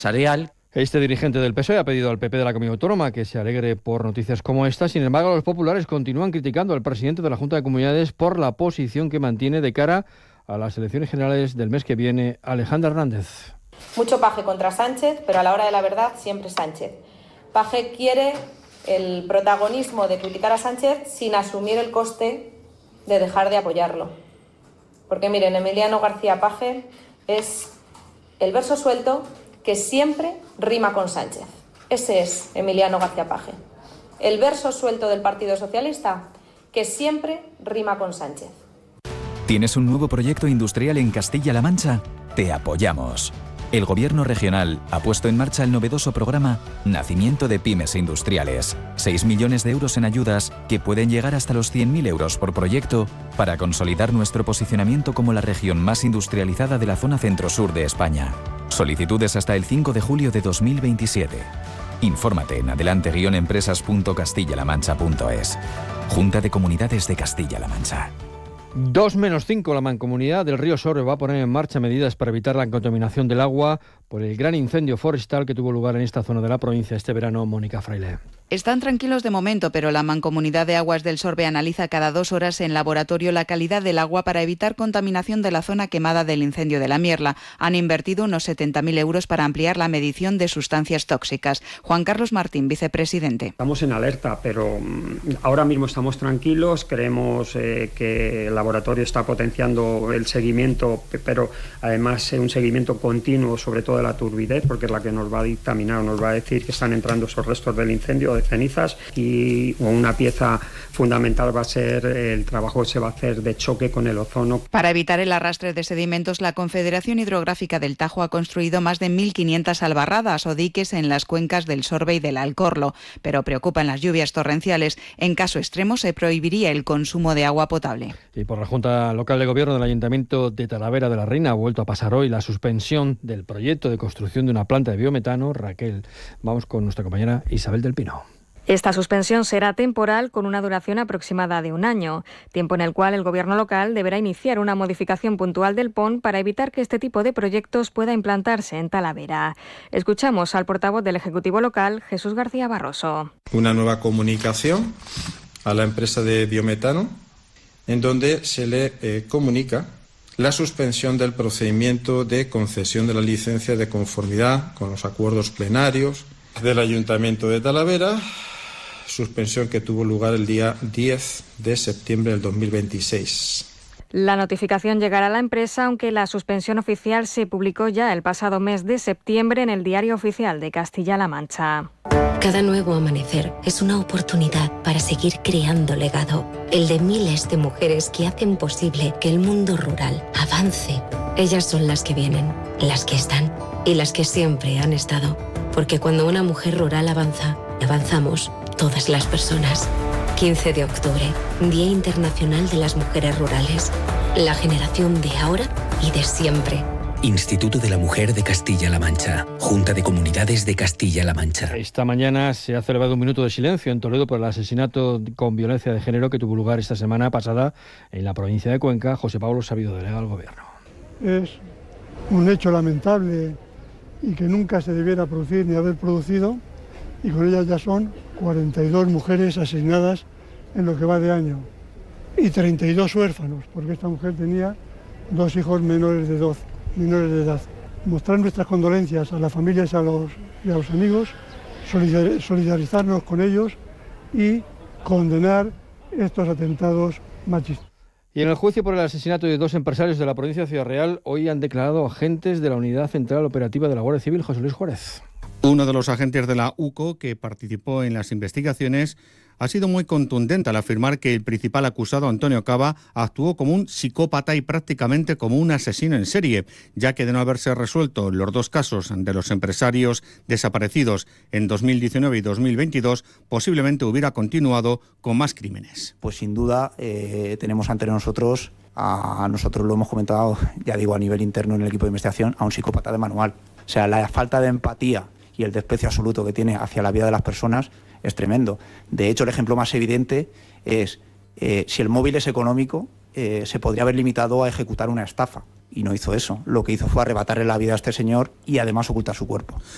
empresarial. Este dirigente del PSOE ha pedido al PP de la Comunidad Autónoma que se alegre por noticias como esta. Sin embargo, los populares continúan criticando al presidente de la Junta de Comunidades por la posición que mantiene de cara a las elecciones generales del mes que viene. Alejandra Hernández. Mucho Paje contra Sánchez, pero a la hora de la verdad siempre Sánchez. Paje quiere el protagonismo de criticar a Sánchez sin asumir el coste de dejar de apoyarlo. Porque miren, Emiliano García Paje es el verso suelto que siempre rima con Sánchez. Ese es Emiliano García Paje. El verso suelto del Partido Socialista que siempre rima con Sánchez. ¿Tienes un nuevo proyecto industrial en Castilla-La Mancha? Te apoyamos. El Gobierno regional ha puesto en marcha el novedoso programa Nacimiento de Pymes Industriales. 6 millones de euros en ayudas que pueden llegar hasta los 100.000 euros por proyecto para consolidar nuestro posicionamiento como la región más industrializada de la zona centro-sur de España. Solicitudes hasta el 5 de julio de 2027. Infórmate en adelante-empresas.castillalamancha.es. Junta de Comunidades de Castilla-La Mancha. 2-5, la Mancomunidad del Río Sorbe va a poner en marcha medidas para evitar la contaminación del agua por el gran incendio forestal que tuvo lugar en esta zona de la provincia este verano. Mónica Fraile. Están tranquilos de momento, pero la Mancomunidad de Aguas del Sorbe analiza cada 2 horas en laboratorio la calidad del agua para evitar contaminación de la zona quemada del incendio de la Mierla. Han invertido unos 70.000 euros para ampliar la medición de sustancias tóxicas. Juan Carlos Martín, vicepresidente. Estamos en alerta, pero ahora mismo estamos tranquilos. Creemos que el laboratorio está potenciando el seguimiento, pero además un seguimiento continuo, sobre todo de la turbidez, porque es la que nos va a dictaminar, nos va a decir que están entrando esos restos del incendio de cenizas, y una pieza fundamental va a ser el trabajo que se va a hacer de choque con el ozono. Para evitar el arrastre de sedimentos, la Confederación Hidrográfica del Tajo ha construido más de 1.500 albarradas o diques en las cuencas del Sorbe y del Alcorlo, pero preocupan las lluvias torrenciales. En caso extremo se prohibiría el consumo de agua potable. Y por la Junta Local de Gobierno del Ayuntamiento de Talavera de la Reina ha vuelto a pasar hoy la suspensión del proyecto de construcción de una planta de biometano. Raquel, vamos con nuestra compañera Isabel del Pino. Esta suspensión será temporal con una duración aproximada de 1 año, tiempo en el cual el Gobierno local deberá iniciar una modificación puntual del PON para evitar que este tipo de proyectos pueda implantarse en Talavera. Escuchamos al portavoz del Ejecutivo local, Jesús García Barroso. Una nueva comunicación a la empresa de biometano en donde se le comunica la suspensión del procedimiento de concesión de la licencia de conformidad con los acuerdos plenarios del Ayuntamiento de Talavera, suspensión que tuvo lugar el día 10 de septiembre del 2026. La notificación llegará a la empresa, aunque la suspensión oficial se publicó ya el pasado mes de septiembre en el Diario Oficial de Castilla-La Mancha. Cada nuevo amanecer es una oportunidad para seguir creando legado, el de miles de mujeres que hacen posible que el mundo rural avance. Ellas son las que vienen, las que están y las que siempre han estado, porque cuando una mujer rural avanza, avanzamos todas las personas. 15 de octubre, Día Internacional de las Mujeres Rurales, la generación de ahora y de siempre. Instituto de la Mujer de Castilla-La Mancha, Junta de Comunidades de Castilla-La Mancha. Esta mañana se ha celebrado un minuto de silencio en Toledo por el asesinato con violencia de género que tuvo lugar esta semana pasada en la provincia de Cuenca. José Pablo Sabido, delegado del Gobierno. Es un hecho lamentable y que nunca se debiera producir ni haber producido, y con ellas ya son 42 mujeres asesinadas en lo que va de año y 32 huérfanos, porque esta mujer tenía 2 hijos menores de edad. Mostrar nuestras condolencias a las familias y a los amigos, solidarizarnos con ellos y condenar estos atentados machistas. Y en el juicio por el asesinato de 2 empresarios de la provincia de Ciudad Real, hoy han declarado agentes de la Unidad Central Operativa de la Guardia Civil. José Luis Juárez. Uno de los agentes de la UCO que participó en las investigaciones ha sido muy contundente al afirmar que el principal acusado, Antonio Cava, actuó como un psicópata y prácticamente como un asesino en serie, ya que de no haberse resuelto los 2 casos de los empresarios desaparecidos en 2019 y 2022, posiblemente hubiera continuado con más crímenes. Pues sin duda tenemos ante nosotros, nosotros lo hemos comentado, ya digo, a nivel interno en el equipo de investigación, a un psicópata de manual. O sea, la falta de empatía y el desprecio absoluto que tiene hacia la vida de las personas es tremendo. De hecho, el ejemplo más evidente es si el móvil es económico, se podría haber limitado a ejecutar una estafa, y no hizo eso. Lo que hizo fue arrebatarle la vida a este señor y además ocultar su cuerpo.